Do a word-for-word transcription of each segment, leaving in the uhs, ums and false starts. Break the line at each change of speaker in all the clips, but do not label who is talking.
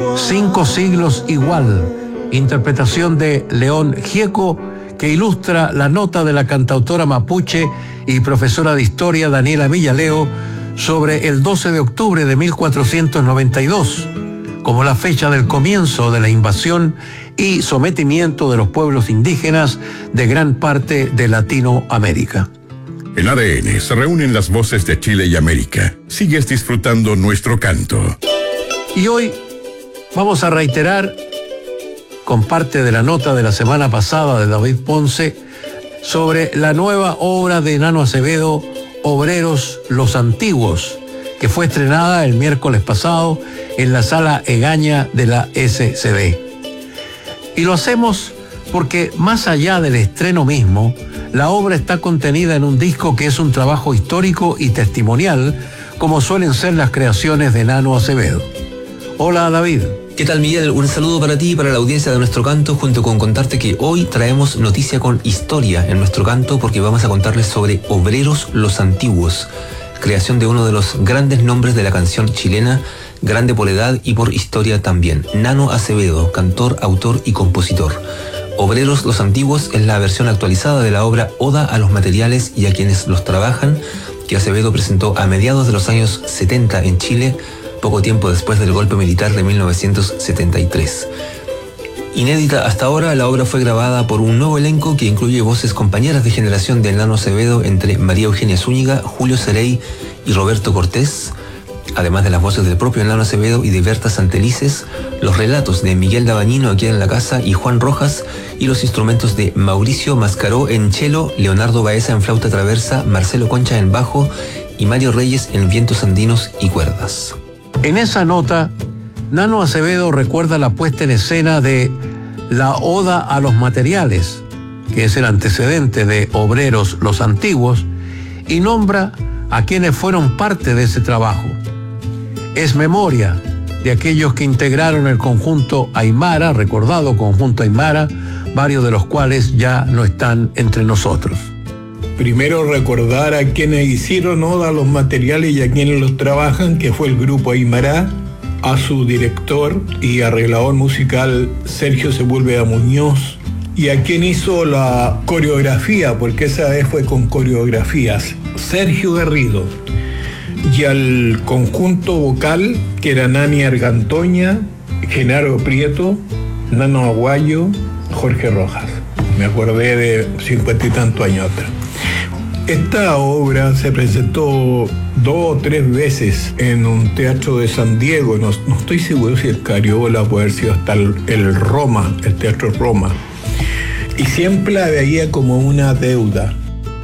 Cinco siglos igual, interpretación de León Gieco, que ilustra la nota de la cantautora mapuche y profesora de historia Daniela Villaleo sobre el doce de octubre de mil cuatrocientos noventa y dos, como la fecha del comienzo de la invasión y sometimiento de los pueblos indígenas de gran parte de Latinoamérica.
En A D N se reúnen las voces de Chile y América. Sigues disfrutando nuestro canto.
Y hoy vamos a reiterar, con parte de la nota de la semana pasada de David Ponce, sobre la nueva obra de Nano Acevedo, Obreros los Antiguos, que fue estrenada el miércoles pasado en la Sala Egaña de la S C D. Y lo hacemos porque, más allá del estreno mismo, la obra está contenida en un disco que es un trabajo histórico y testimonial, como suelen ser las creaciones de Nano Acevedo. Hola, David.
¿Qué tal, Miguel? Un saludo para ti y para la audiencia de Nuestro Canto, junto con contarte que hoy traemos noticia con historia en Nuestro Canto, porque vamos a contarles sobre Obreros los Antiguos, creación de uno de los grandes nombres de la canción chilena, grande por edad y por historia también, Nano Acevedo, cantor, autor y compositor. Obreros los Antiguos es la versión actualizada de la obra Oda a los materiales y a quienes los trabajan, que Acevedo presentó a mediados de los años setenta en Chile, poco tiempo después del golpe militar de mil novecientos setenta y tres. Inédita hasta ahora, la obra fue grabada por un nuevo elenco que incluye voces compañeras de generación del Nano Acevedo entre María Eugenia Zúñiga, Julio Cerey y Roberto Cortés, además de las voces del propio Nano Acevedo y de Berta Santelices, los relatos de Miguel Dabañino aquí en la casa y Juan Rojas, y los instrumentos de Mauricio Mascaró en cello, Leonardo Baeza en flauta traversa, Marcelo Concha en bajo y Mario Reyes en vientos andinos y cuerdas.
En esa nota, Nano Acevedo recuerda la puesta en escena de la Oda a los Materiales, que es el antecedente de Obreros los Antiguos, y nombra a quienes fueron parte de ese trabajo. Es memoria de aquellos que integraron el conjunto Aymara, recordado conjunto Aymara, varios de los cuales ya no están entre nosotros.
Primero recordar a quienes hicieron Oda a los Materiales y a quienes los trabajan, que fue el grupo Aymara, a su director y arreglador musical Sergio Sepúlveda Muñoz, y a quien hizo la coreografía, porque esa vez fue con coreografías, Sergio Garrido, y al conjunto vocal, que era Nani Argantoña, Genaro Prieto, Nano Aguayo, Jorge Rojas. Me acordé de cincuenta y tantos años atrás. Esta obra se presentó dos o tres veces en un teatro de San Diego, no, no estoy seguro si el Cariola puede haber sido hasta el, el Roma, el Teatro Roma, y siempre la veía como una deuda.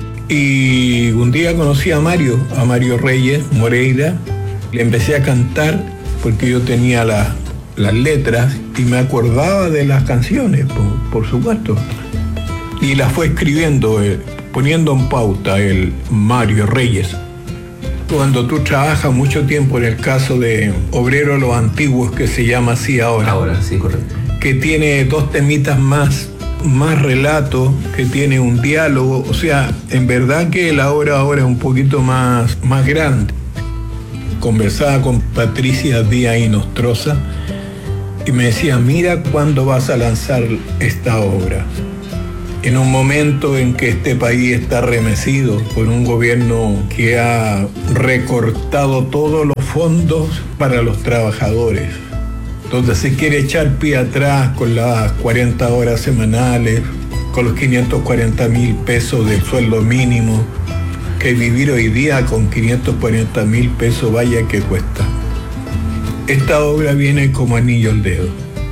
Y un día conocí a Mario, a Mario Reyes Moreira, le empecé a cantar porque yo tenía la, las letras y me acordaba de las canciones, por, por supuesto, y las fue escribiendo, eh, poniendo en pauta el Mario Reyes. Cuando tú trabajas mucho tiempo, en el caso de Obreros los Antiguos, que se llama así ahora,
Ahora, sí, correcto.
que tiene dos temitas más, más relato, que tiene un diálogo, o sea, en verdad que la obra ahora es un poquito más, más grande. Conversaba con Patricia Díaz Inostroza y me decía, mira cuándo vas a lanzar esta obra. En un momento en que este país está remecido por un gobierno que ha recortado todos los fondos para los trabajadores, donde se quiere echar pie atrás con las cuarenta horas semanales, con los quinientos cuarenta mil pesos de sueldo mínimo, que vivir hoy día con quinientos cuarenta mil pesos vaya que cuesta. Esta obra viene como anillo al dedo.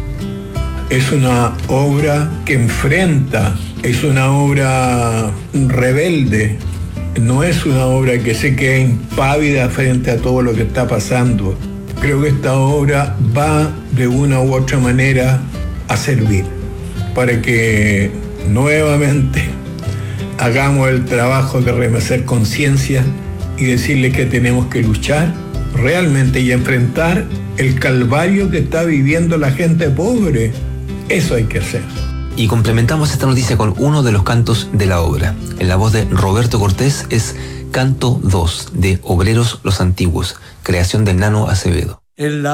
Es una obra que enfrenta, es una obra rebelde, no es una obra que se quede impávida frente a todo lo que está pasando. Creo que esta obra va de una u otra manera a servir para que nuevamente hagamos el trabajo de remecer conciencia y decirle que tenemos que luchar realmente y enfrentar el calvario que está viviendo la gente pobre. Eso hay que hacer.
Y complementamos esta noticia con uno de los cantos de la obra. En la voz de Roberto Cortés es Canto dos de Obreros los Antiguos, creación del Nano Acevedo.
En la